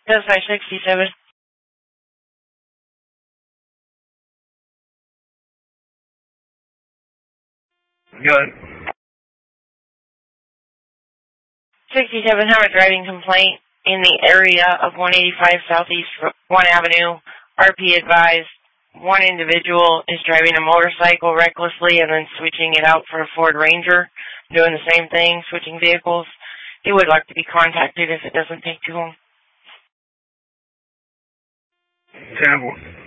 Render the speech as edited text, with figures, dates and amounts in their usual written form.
That's 567. Good. 67, have a driving complaint in the area of 185 Southeast 1 Avenue. RP advised one individual is driving a motorcycle recklessly and then switching it out for a Ford Ranger, doing the same thing, switching vehicles. He would like to be contacted if it doesn't take too long. 10-4.